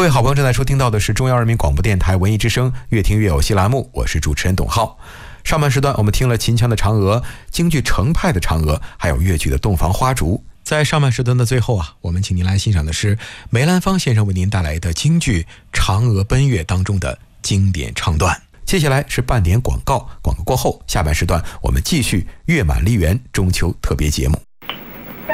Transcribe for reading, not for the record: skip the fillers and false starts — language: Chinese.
位好朋友，正在收听到的是中央人民广播电台文艺之声越听越有戏栏目，我是主持人董浩。上半时段我们听了秦腔的嫦娥、京剧程派的嫦娥，还有越剧的洞房花烛。在上半时段的最后我们请您来欣赏的是梅兰芳先生为您带来的京剧《嫦娥奔月》当中的经典唱段。接下来是半点广告，广告过后，下半时段我们继续月满梨园中秋特别节目。